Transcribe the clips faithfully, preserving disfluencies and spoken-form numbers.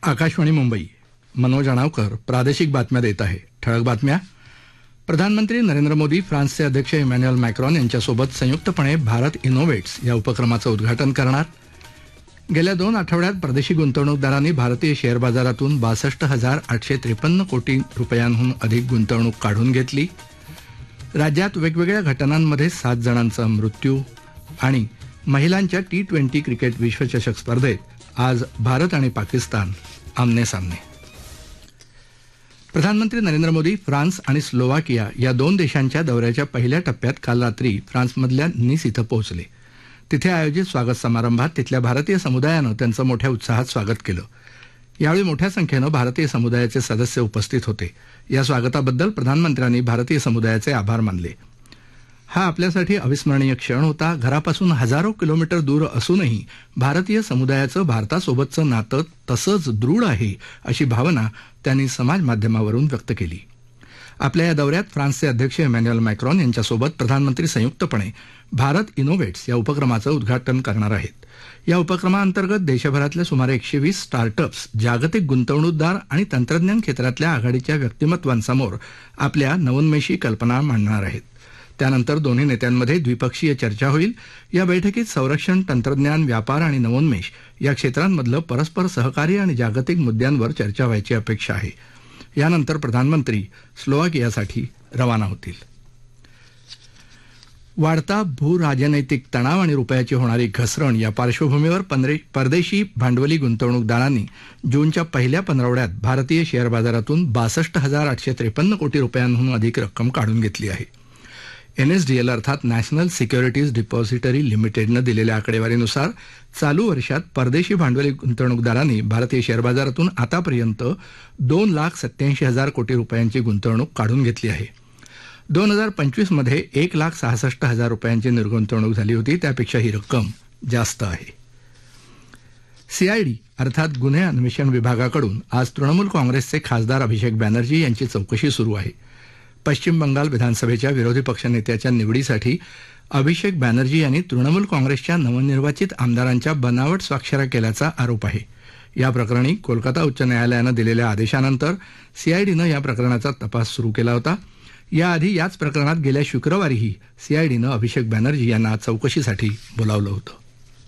आकाशवाणी मुंबई. मनोज अणावकर प्रादेशिक बातम्या देत आहे. ठळक बातम्या. प्रधानमंत्री नरेंद्र मोदी फ्रान्सचे अध्यक्ष इमॅन्युअल मॅक्रॉन यांच्यासोबत संयुक्तपणे भारत इनोव्हेट्स या उपक्रमाचं उद्घाटन करणार. गेल्या दोन आठवड्यात परदेशी गुंतवणूकदारांनी भारतीय शेअर बाजारातून बासष्ट हजार आठशे त्रेपन्न कोटी रुपयांहून अधिक गुंतवणूक काढून घेतली. राज्यात वेगवेगळ्या घटनांमध्ये सात जणांचा मृत्यू. आणि महिलांच्या टी ट्वेंटी क्रिकेट विश्वचषक स्पर्धेत आज भारत आणि पाकिस्तान आमने सामने. प्रधानमंत्री नरेंद्र मोदी फ्रान्स आणि स्लोवाकिया या दोन देशांच्या दौऱ्याच्या पहिल्या टप्प्यात काल रात्री फ्रान्समधल्या निस इथं पोहोचले. तिथे आयोजित स्वागत समारंभात तिथल्या भारतीय समुदायानं त्यांचं मोठ्या उत्साहात स्वागत केलं. यावेळी मोठ्या संख्येनं भारतीय समुदायाचे सदस्य उपस्थित होते. या स्वागताबद्दल प्रधानमंत्र्यांनी भारतीय समुदायाचे आभार मानले. हा आपल्यासाठी अविस्मरणीय क्षण होता. घरापासून हजारो किलोमीटर दूर असूनही भारतीय समुदायाचं भारतासोबतचं नातं तसंच दृढ आहे अशी भावना त्यांनी समाज माध्यमावरून व्यक्त केली. आपल्या या दौऱ्यात फ्रान्सचे अध्यक्ष इमॅन्युअल मॅक्रॉन यांच्यासोबत प्रधानमंत्री संयुक्तपणे भारत इनोव्हेट्स या उपक्रमाचं उद्घाटन करणार आहेत. या उपक्रमाअंतर्गत देशभरातल्या सुमारे एकशे वीस स्टार्टअप्स जागतिक गुंतवणूकदार आणि तंत्रज्ञान क्षेत्रातल्या आघाडीच्या व्यक्तिमत्वांसमोर आपल्या नवोन्मेषी कल्पना मांडणार आहेत. त्यानंतर दोन्ही नेत्यांमध्ये द्विपक्षीय चर्चा होईल. या बैठकीत संरक्षण, तंत्रज्ञान, व्यापार आणि नवोन्मेष या क्षेत्रांमधलं परस्पर सहकार्य आणि जागतिक मुद्द्यांवर चर्चा व्हायची अपेक्षा आहे. यानंतर प्रधानमंत्री स्लोवाकियासाठी रवाना होतील. वाढता भूराजनैतिक तणाव आणि रुपयाची होणारी घसरण या पार्श्वभूमीवर परदेशी भांडवली गुंतवणूकदारांनी जूनच्या पहिल्या पंधरवड्यात भारतीय शेअर बाजारातून बासष्ट हजार आठशे त्रेपन्न कोटी रुपयांहून अधिक रक्कम काढून घेतली आहे. एनएसडीएल अर्थात नॅशनल सिक्युरिटीज डिपॉझिटरी लिमिटेडनं दिलेल्या आकडेवारीनुसार चालू वर्षात परदेशी भांडवली गुंतवणूकदारांनी भारतीय शेअर बाजारातून आतापर्यंत दोन लाख सत्याऐंशी हजार कोटी रुपयांची गुंतवणूक काढून घेतली आहे. दोन हजार पंचवीसमध्ये एक लाख सहासष्ट हजार रुपयांची निर्गुंतवणूक झाली होती. त्यापेक्षा ही रक्कम जास्त आहे. सीआयडी अर्थात गुन्हे अन्वेषण विभागाकडून आज तृणमूल काँग्रेसचे खासदार अभिषेक बॅनर्जी यांची चौकशी सुरू आहे. पश्चिम बंगाल विधानसभेच्या विरोधी पक्षनेत्याच्या निवडीसाठी अभिषेक बॅनर्जी यांनी तृणमूल काँग्रेसच्या नवनिर्वाचित आमदारांच्या बनावट स्वाक्षऱ्या केल्याचा आरोप आहे. या प्रकरणी कोलकाता उच्च न्यायालयानं दिलेल्या आदेशानंतर सीआयडीनं या प्रकरणाचा तपास सुरू केला होता. याआधी याच प्रकरणात गेल्या शुक्रवारीही सीआयडीनं अभिषेक बॅनर्जी यांना चौकशीसाठी बोलावलं होतं.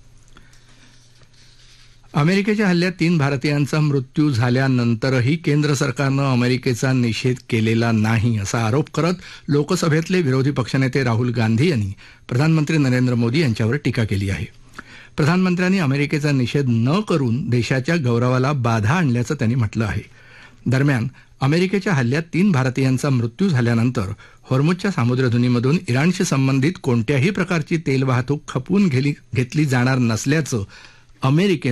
अमेरिकेच्या हल्ल्यात तीन भारतीयांचा मृत्यू झाल्यानंतरही केंद्र सरकारनं अमेरिकेचा निषेध केलेला नाही असा आरोप करत लोकसभेतले विरोधी पक्षनेते राहुल गांधी यांनी प्रधानमंत्री नरेंद्र मोदी यांच्यावर टीका केली आहे. प्रधानमंत्र्यांनी अमेरिकेचा निषेध न करून देशाच्या गौरवाला बाधा आणल्याचं त्यांनी म्हटलं आहे. दरम्यान अमेरिकेच्या हल्ल्यात तीन भारतीयांचा मृत्यू झाल्यानंतर हॉर्मुझच्या सामुद्रधुनीमधून इराणशी संबंधित कोणत्याही प्रकारची तेल वाहतूक खपवून घेतली जाणार नसल्याचं अमेरिकेनं